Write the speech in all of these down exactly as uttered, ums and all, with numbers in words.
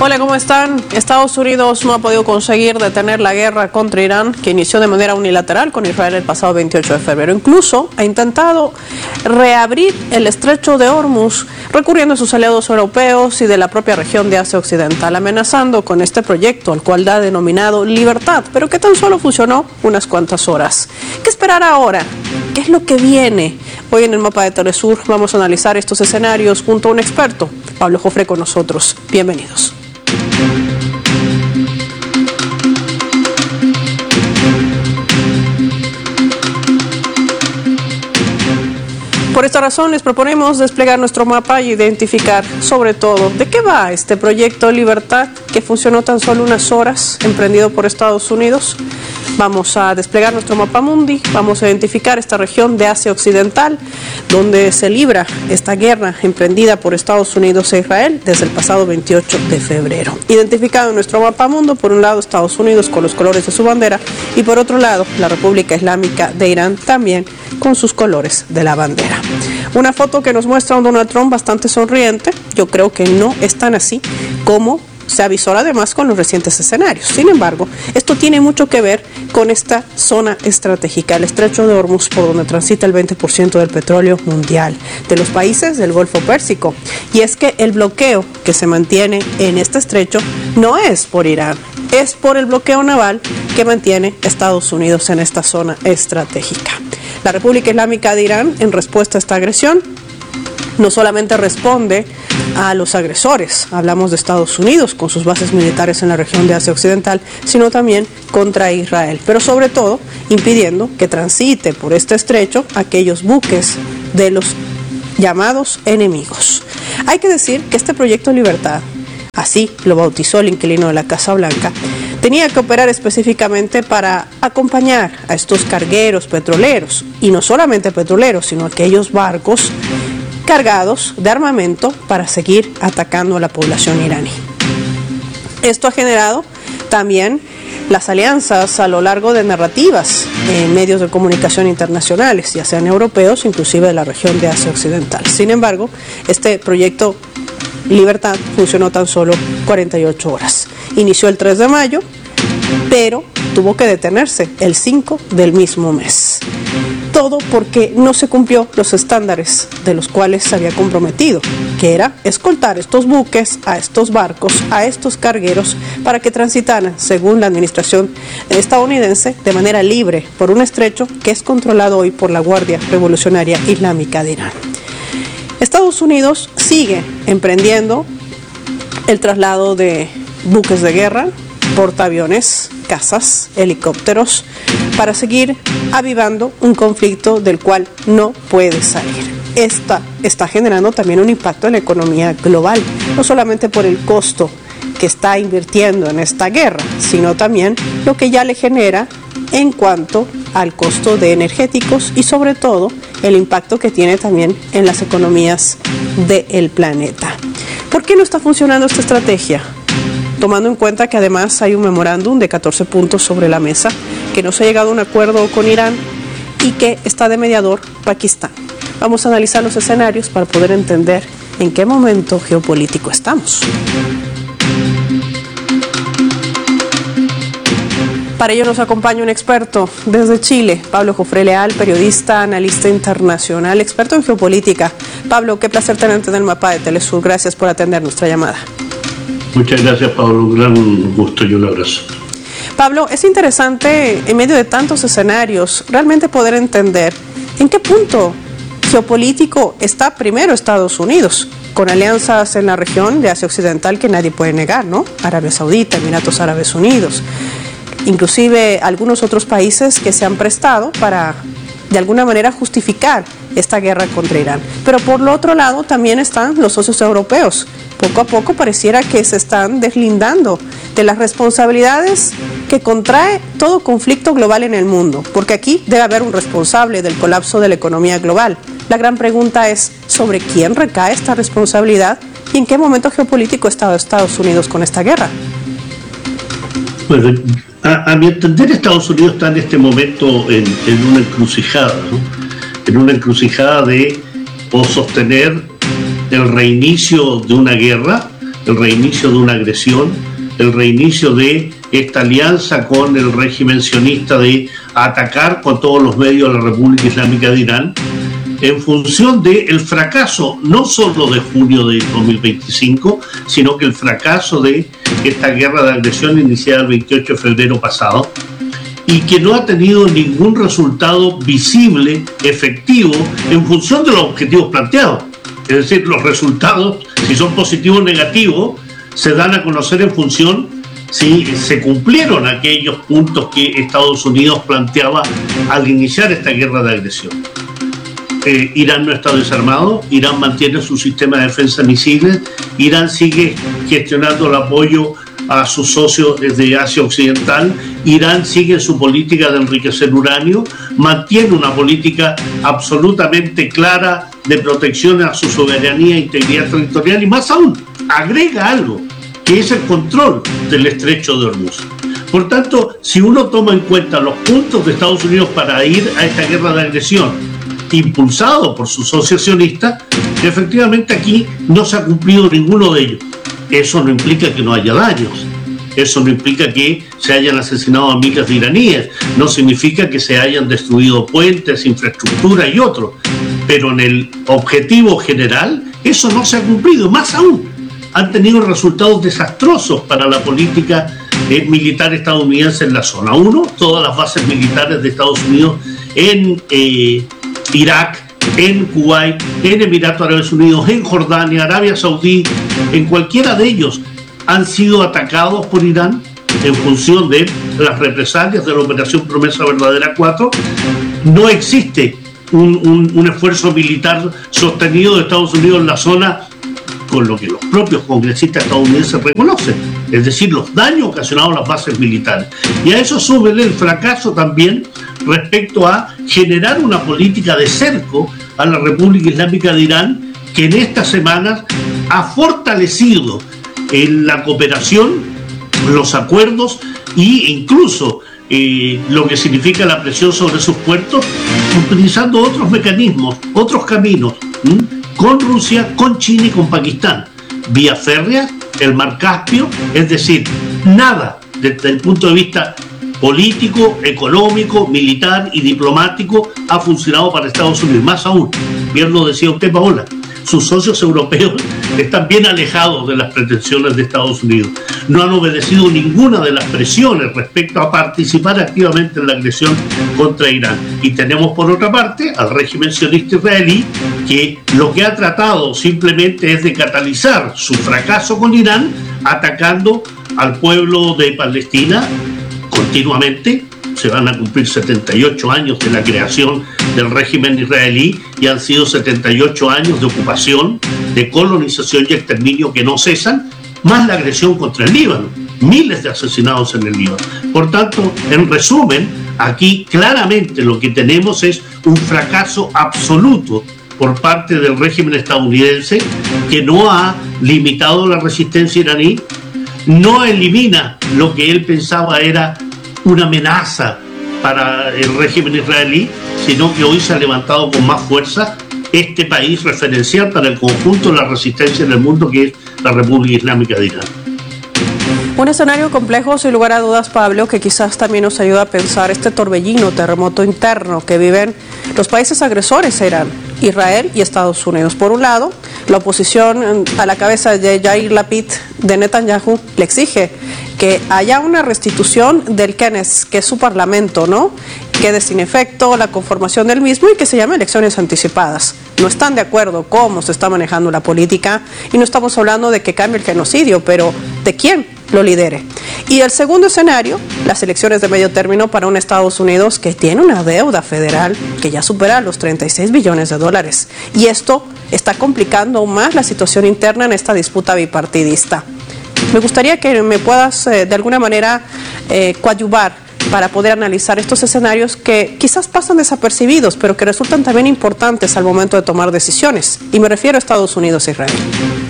Hola, ¿cómo están? Estados Unidos no ha podido conseguir detener la guerra contra Irán, que inició de manera unilateral con Israel el pasado veintiocho de febrero. Incluso ha intentado reabrir el estrecho de Hormuz, recurriendo a sus aliados europeos y de la propia región de Asia Occidental, amenazando con este proyecto, al cual ha denominado Libertad, pero que tan solo funcionó unas cuantas horas. ¿Qué esperar ahora? ¿Qué es lo que viene? Hoy en el Mapa de Telesur vamos a analizar estos escenarios junto a un experto, Pablo Jofré, con nosotros. Bienvenidos. Por esta razón les proponemos desplegar nuestro mapa y identificar sobre todo de qué va este proyecto Libertad, que funcionó tan solo unas horas, emprendido por Estados Unidos. Vamos a desplegar nuestro mapa mundi, vamos a identificar esta región de Asia Occidental, donde se libra esta guerra emprendida por Estados Unidos e Israel desde el pasado veintiocho de febrero. Identificado en nuestro mapa mundo, por un lado Estados Unidos con los colores de su bandera y por otro lado la República Islámica de Irán también con sus colores de la bandera. Una foto que nos muestra a un Donald Trump bastante sonriente. Yo creo que no es tan así como se avisora además con los recientes escenarios. Sin embargo, esto tiene mucho que ver con esta zona estratégica, el estrecho de Hormuz, por donde transita el veinte por ciento del petróleo mundial de los países del Golfo Pérsico. Y es que el bloqueo que se mantiene en este estrecho no es por Irán, es por el bloqueo naval que mantiene Estados Unidos en esta zona estratégica. La República Islámica de Irán, en respuesta a esta agresión, no solamente responde a los agresores, hablamos de Estados Unidos con sus bases militares en la región de Asia Occidental, sino también contra Israel, pero sobre todo impidiendo que transite por este estrecho aquellos buques de los llamados enemigos. Hay que decir que este proyecto Libertad, así lo bautizó el inquilino de la Casa Blanca, tenía que operar específicamente para acompañar a estos cargueros petroleros, y no solamente petroleros, sino aquellos barcos cargados de armamento para seguir atacando a la población iraní. Esto ha generado también las alianzas a lo largo de narrativas en medios de comunicación internacionales, ya sean europeos, inclusive de la región de Asia Occidental. Sin embargo, este proyecto Libertad funcionó tan solo cuarenta y ocho horas. Inició el tres de mayo, pero tuvo que detenerse el cinco del mismo mes. Todo porque no se cumplió los estándares de los cuales se había comprometido, que era escoltar estos buques, a estos barcos, a estos cargueros, para que transitaran, según la administración estadounidense, de manera libre por un estrecho que es controlado hoy por la Guardia Revolucionaria Islámica de Irán. Estados Unidos sigue emprendiendo el traslado de buques de guerra, portaaviones, cazas, helicópteros, para seguir avivando un conflicto del cual no puede salir. Esta está generando también un impacto en la economía global, no solamente por el costo que está invirtiendo en esta guerra, sino también lo que ya le genera en cuanto al costo de energéticos y sobre todo el impacto que tiene también en las economías del planeta. ¿Por qué no está funcionando esta estrategia? Tomando en cuenta que además hay un memorándum de catorce puntos sobre la mesa, que no se ha llegado a un acuerdo con Irán y que está de mediador Pakistán. Vamos a analizar los escenarios para poder entender en qué momento geopolítico estamos. Para ello nos acompaña un experto desde Chile, Pablo Jofré Leal, periodista, analista internacional, experto en geopolítica. Pablo, qué placer tenerte en el Mapa de Telesur. Gracias por atender nuestra llamada. Muchas gracias, Pablo. Un gran gusto y un abrazo. Pablo, es interesante, en medio de tantos escenarios, realmente poder entender en qué punto geopolítico está primero Estados Unidos, con alianzas en la región de Asia Occidental que nadie puede negar, ¿no? Arabia Saudita, Emiratos Árabes Unidos, inclusive algunos otros países que se han prestado para, de alguna manera, justificar esta guerra contra Irán. Pero por el otro lado también están los socios europeos. Poco a poco pareciera que se están deslindando de las responsabilidades que contrae todo conflicto global en el mundo, porque aquí debe haber un responsable del colapso de la economía global. La gran pregunta es sobre quién recae esta responsabilidad y en qué momento geopolítico está Estados Unidos con esta guerra. Bueno, a, a mi entender, Estados Unidos está en este momento en, en una encrucijada, ¿no? En una encrucijada de o sostener el reinicio de una guerra el reinicio de una agresión, el reinicio de esta alianza con el régimen sionista de atacar con todos los medios a la República Islámica de Irán, en función del fracaso no solo de junio de dos mil veinticinco, sino que el fracaso de esta guerra de agresión iniciada el veintiocho de febrero pasado, y que no ha tenido ningún resultado visible, efectivo, en función de los objetivos planteados. Es decir, los resultados, si son positivos o negativos, se dan a conocer en función si se cumplieron aquellos puntos que Estados Unidos planteaba al iniciar esta guerra de agresión. Eh, Irán no está desarmado, Irán mantiene su sistema de defensa de misiles, Irán sigue gestionando el apoyo a sus socios desde Asia Occidental, Irán sigue su política de enriquecer uranio, mantiene una política absolutamente clara de protección a su soberanía e integridad territorial, y más aún, agrega algo, que es el control del estrecho de Hormuz. Por tanto, si uno toma en cuenta los puntos de Estados Unidos para ir a esta guerra de agresión, impulsado por sus socios sionistas, efectivamente aquí no se ha cumplido ninguno de ellos. Eso no implica que no haya daños, eso no implica que se hayan asesinado a miles de iraníes, no significa que se hayan destruido puentes, infraestructura y otros, pero en el objetivo general eso no se ha cumplido. Más aún, han tenido resultados desastrosos para la política eh, militar estadounidense en la zona. Uno, todas las bases militares de Estados Unidos en eh, Irak, en Kuwait, en Emiratos Árabes Unidos, en Jordania, Arabia Saudí, en cualquiera de ellos han sido atacados por Irán en función de las represalias de la Operación Promesa Verdadera cuatro. No existe un, un, un esfuerzo militar sostenido de Estados Unidos en la zona, con lo que los propios congresistas estadounidenses reconocen, es decir, los daños ocasionados a las bases militares. Y a eso súbele el fracaso también respecto a generar una política de cerco a la República Islámica de Irán, que en estas semanas ha fortalecido en la cooperación, los acuerdos e incluso eh, lo que significa la presión sobre sus puertos, utilizando otros mecanismos, otros caminos, ¿m? con Rusia, con China y con Pakistán, vía férrea, el Mar Caspio, es decir, nada desde el punto de vista político, económico, militar y diplomático ha funcionado para Estados Unidos. Más aún, bien lo decía usted, Paola, sus socios europeos están bien alejados de las pretensiones de Estados Unidos. No han obedecido ninguna de las presiones respecto a participar activamente en la agresión contra Irán. Y tenemos por otra parte al régimen sionista israelí, que lo que ha tratado simplemente es de catalizar su fracaso con Irán, atacando al pueblo de Palestina continuamente. Se van a cumplir setenta y ocho años de la creación del régimen israelí y han sido setenta y ocho años de ocupación, de colonización y exterminio que no cesan, más la agresión contra el Líbano, miles de asesinados en el Líbano. Por tanto, en resumen, aquí claramente lo que tenemos es un fracaso absoluto por parte del régimen estadounidense, que no ha limitado la resistencia iraní, no elimina lo que él pensaba era una amenaza para el régimen israelí, sino que hoy se ha levantado con más fuerza este país referencial para el conjunto de la resistencia en el mundo, que es la República Islámica de Irán. Un escenario complejo, sin lugar a dudas, Pablo, que quizás también nos ayuda a pensar este torbellino, terremoto interno que viven los países agresores a Irán, Israel y Estados Unidos. Por un lado, la oposición a la cabeza de Yair Lapid de Netanyahu le exige que haya una restitución del Knesset, que es su parlamento, ¿no? Quede sin efecto la conformación del mismo y que se llame elecciones anticipadas. No están de acuerdo cómo se está manejando la política y no estamos hablando de que cambie el genocidio, pero de quién lo lidere. Y el segundo escenario, las elecciones de medio término para un Estados Unidos que tiene una deuda federal que ya supera los treinta y seis billones de dólares. Y esto está complicando aún más la situación interna en esta disputa bipartidista. Me gustaría que me puedas eh, de alguna manera eh, coadyuvar para poder analizar estos escenarios que quizás pasan desapercibidos, pero que resultan también importantes al momento de tomar decisiones. Y me refiero a Estados Unidos e Israel.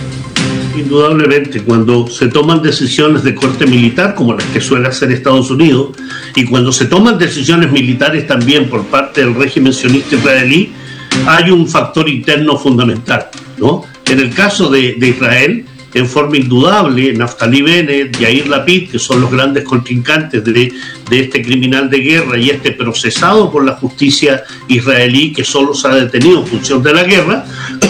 Indudablemente, cuando se toman decisiones de corte militar, como las que suele hacer Estados Unidos, y cuando se toman decisiones militares también por parte del régimen sionista israelí, hay un factor interno fundamental, ¿no? En el caso de, de Israel, en forma indudable Naftali Bennett, Yair Lapid, que son los grandes contrincantes de, de este criminal de guerra y este procesado por la justicia israelí, que solo se ha detenido en función de la guerra,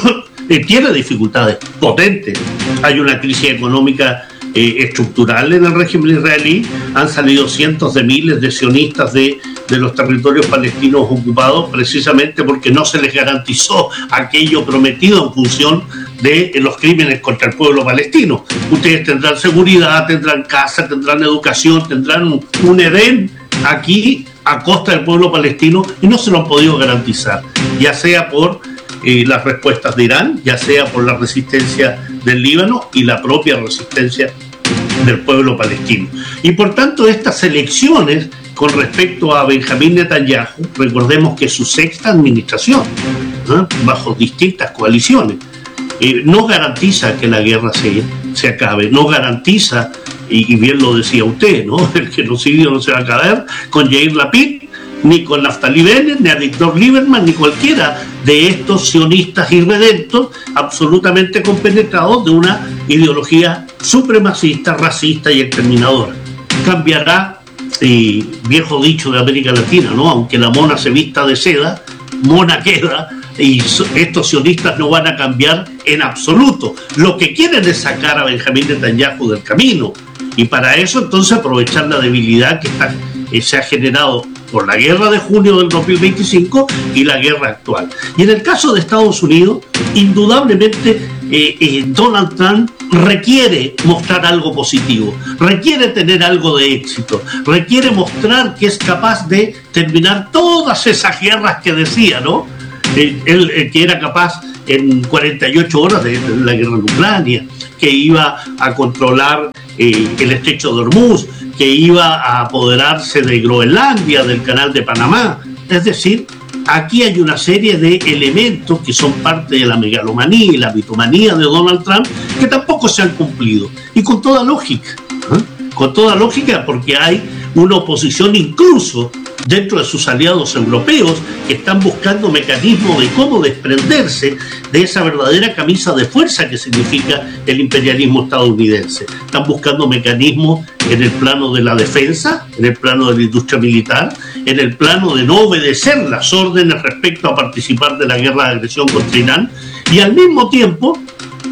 tiene dificultades potentes. Hay una crisis económica eh, estructural en el régimen israelí, han salido cientos de miles de sionistas de, de los territorios palestinos ocupados precisamente porque no se les garantizó aquello prometido en función de los crímenes contra el pueblo palestino. Ustedes tendrán seguridad, tendrán casa, tendrán educación, tendrán un, un Edén aquí a costa del pueblo palestino y no se lo han podido garantizar, ya sea por eh, las respuestas de Irán, ya sea por la resistencia del Líbano y la propia resistencia del pueblo palestino. Y por tanto estas elecciones con respecto a Benjamín Netanyahu, recordemos que es su sexta administración, ¿eh? bajo distintas coaliciones, eh, no garantiza que la guerra se, se acabe, no garantiza, y, y bien lo decía usted, ¿no? El genocidio no se va a acabar con Yair Lapid, ni con Naftali Bennett, ni a Víctor Lieberman, ni cualquiera de estos sionistas irredentos, absolutamente compenetrados de una ideología supremacista, racista y exterminadora. Cambiará, eh, viejo dicho de América Latina, ¿no? Aunque la mona se vista de seda, mona queda, y estos sionistas no van a cambiar en absoluto. Lo que quieren es sacar a Benjamín Netanyahu del camino, y para eso entonces aprovechar la debilidad que está, eh, se ha generado por la guerra de junio del dos mil veinticinco y la guerra actual. Y en el caso de Estados Unidos, indudablemente eh, eh, Donald Trump requiere mostrar algo positivo, requiere tener algo de éxito, requiere mostrar que es capaz de terminar todas esas guerras que decía, ¿no? Eh, él, eh, que era capaz en cuarenta y ocho horas de, de la guerra en Ucrania, que iba a controlar eh, el estrecho de Hormuz, que iba a apoderarse de Groenlandia, del canal de Panamá. Es decir, aquí hay una serie de elementos que son parte de la megalomanía y la mitomanía de Donald Trump que tampoco se han cumplido. Y con toda lógica, ¿eh? con toda lógica, porque hay una oposición incluso dentro de sus aliados europeos que están buscando mecanismos de cómo desprenderse de esa verdadera camisa de fuerza que significa el imperialismo estadounidense. Están buscando mecanismos en el plano de la defensa, en el plano de la industria militar, en el plano de no obedecer las órdenes respecto a participar de la guerra de agresión contra Irán, y al mismo tiempo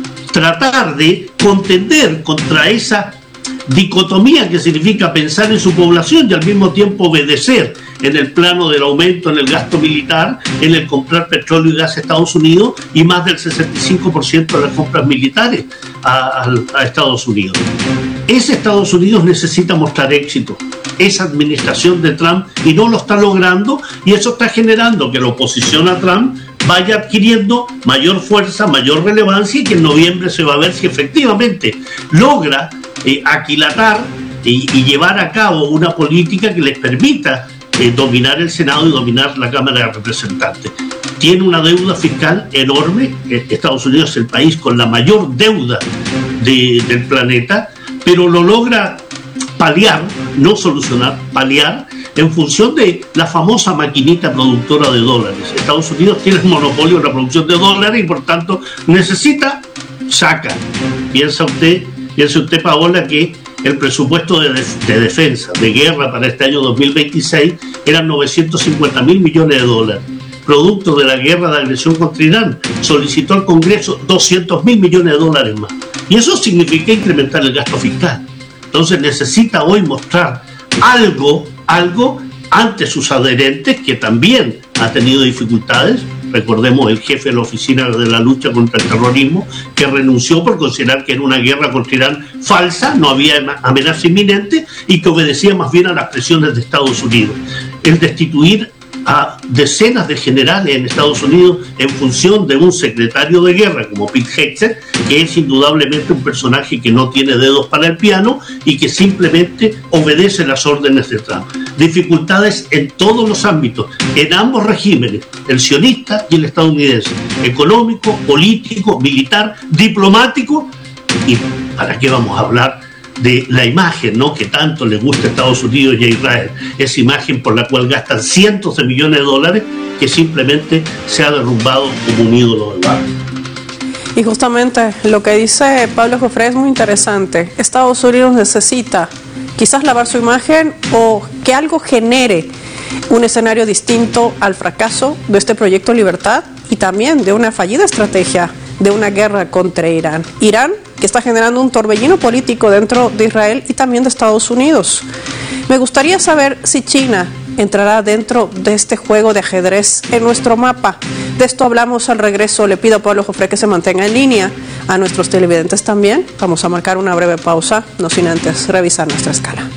tratar de contender contra esa dicotomía que significa pensar en su población y al mismo tiempo obedecer en el plano del aumento en el gasto militar, en el comprar petróleo y gas a Estados Unidos y más del sesenta y cinco por ciento de las compras militares a, a, a Estados Unidos. Ese Estados Unidos necesita mostrar éxito, esa administración de Trump, y no lo está logrando, y eso está generando que la oposición a Trump vaya adquiriendo mayor fuerza, mayor relevancia, y que en noviembre se va a ver si efectivamente logra eh, aquilatar y, y llevar a cabo una política que les permita eh, dominar el Senado y dominar la Cámara de Representantes. Tiene una deuda fiscal enorme. Estados Unidos es el país con la mayor deuda de, del planeta, pero lo logra paliar, no solucionar, paliar, en función de la famosa maquinita productora de dólares. Estados Unidos tiene el monopolio de la producción de dólares y por tanto necesita, saca. Piensa usted, piensa usted, Paola, que el presupuesto de, de defensa, de guerra para este año dos mil veintiséis eran novecientos cincuenta mil millones de dólares. Producto de la guerra de agresión contra Irán, solicitó al Congreso doscientos mil millones de dólares más. Y eso significa incrementar el gasto fiscal. Entonces necesita hoy mostrar algo, algo ante sus adherentes, que también ha tenido dificultades. Recordemos el jefe de la Oficina de la Lucha contra el Terrorismo, que renunció por considerar que era una guerra contra Irán falsa, no había amenaza inminente y que obedecía más bien a las presiones de Estados Unidos. El destituir a decenas de generales en Estados Unidos en función de un secretario de guerra como Pete Hegseth, que es indudablemente un personaje que no tiene dedos para el piano y que simplemente obedece las órdenes de Trump. Dificultades en todos los ámbitos, en ambos regímenes, el sionista y el estadounidense, económico, político, militar, diplomático. ¿Y para qué vamos a hablar de la imagen, ¿no?, que tanto les gusta a Estados Unidos y a Israel? Esa imagen por la cual gastan cientos de millones de dólares, que simplemente se ha derrumbado como un ídolo del barrio. Y justamente lo que dice Pablo Jofré es muy interesante. Estados Unidos necesita quizás lavar su imagen o que algo genere un escenario distinto al fracaso de este proyecto Libertad y también de una fallida estrategia de una guerra contra Irán. Irán, que está generando un torbellino político dentro de Israel y también de Estados Unidos. Me gustaría saber si China entrará dentro de este juego de ajedrez en nuestro mapa. De esto hablamos al regreso. Le pido a Pablo Jofré que se mantenga en línea, a nuestros televidentes también. Vamos a marcar una breve pausa, no sin antes revisar nuestra escala.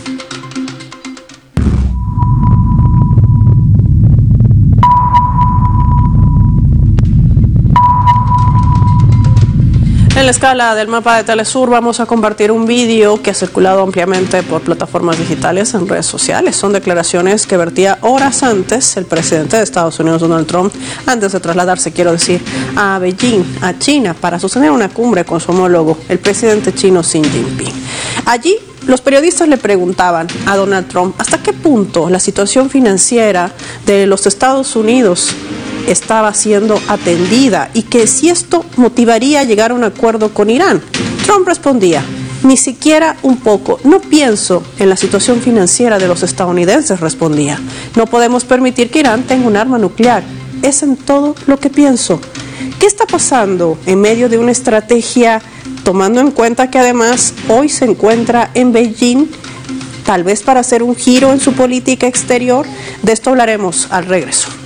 En la escala del mapa de Telesur vamos a compartir un vídeo que ha circulado ampliamente por plataformas digitales en redes sociales. Son declaraciones que vertía horas antes el presidente de Estados Unidos, Donald Trump, antes de trasladarse, quiero decir, a Beijing, a China, para sostener una cumbre con su homólogo, el presidente chino Xi Jinping. Allí, los periodistas le preguntaban a Donald Trump hasta qué punto la situación financiera de los Estados Unidos estaba siendo atendida y que si esto motivaría a llegar a un acuerdo con Irán. Trump respondía, ni siquiera un poco, no pienso en la situación financiera de los estadounidenses, respondía. No podemos permitir que Irán tenga un arma nuclear, es en todo lo que pienso. ¿Qué está pasando en medio de una estrategia, tomando en cuenta que además hoy se encuentra en Beijing, tal vez para hacer un giro en su política exterior? De esto hablaremos al regreso.